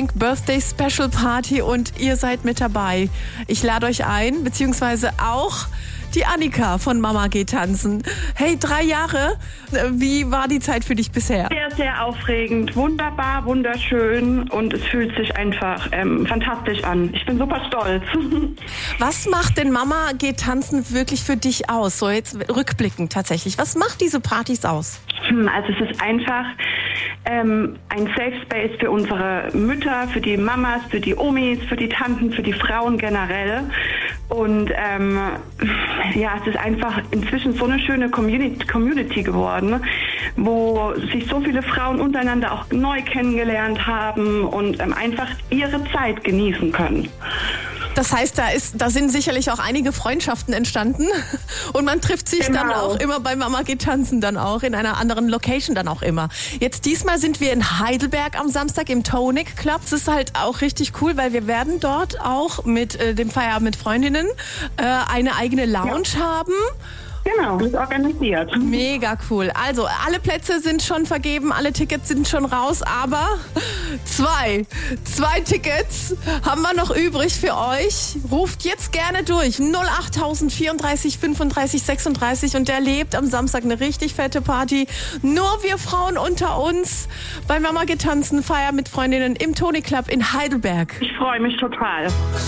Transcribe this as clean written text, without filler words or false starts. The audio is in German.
Pink Birthday Special Party und ihr seid mit dabei. Ich lade euch ein, beziehungsweise auch die Annika von Mama geht tanzen. Hey, 3 Jahre, wie war die Zeit für dich bisher? Sehr, sehr aufregend, wunderbar, wunderschön und es fühlt sich einfach fantastisch an. Ich bin super stolz. Was macht denn Mama geht tanzen wirklich für dich aus? So jetzt rückblickend tatsächlich. Was macht diese Partys aus? Also es ist einfach ein Safe Space für unsere Mütter, für die Mamas, für die Omis, für die Tanten, für die Frauen generell. Und es ist einfach inzwischen so eine schöne Community geworden, wo sich so viele Frauen untereinander auch neu kennengelernt haben und einfach ihre Zeit genießen können. Das heißt, da sind sicherlich auch einige Freundschaften entstanden und man trifft sich dann auch immer bei Mama geht tanzen, dann auch in einer anderen Location dann auch immer. Jetzt diesmal sind wir in Heidelberg am Samstag im Tonic Club. Das ist halt auch richtig cool, weil wir werden dort auch mit dem Feierabend mit Freundinnen eine eigene Lounge haben. Genau, ist organisiert. Mega cool. Also, alle Plätze sind schon vergeben, alle Tickets sind schon raus, aber zwei Tickets haben wir noch übrig für euch. Ruft jetzt gerne durch. 08000 34 35 36 und erlebt am Samstag eine richtig fette Party. Nur wir Frauen unter uns bei Mama geht tanzen, Feier mit Freundinnen im Tonic Club in Heidelberg. Ich freue mich total.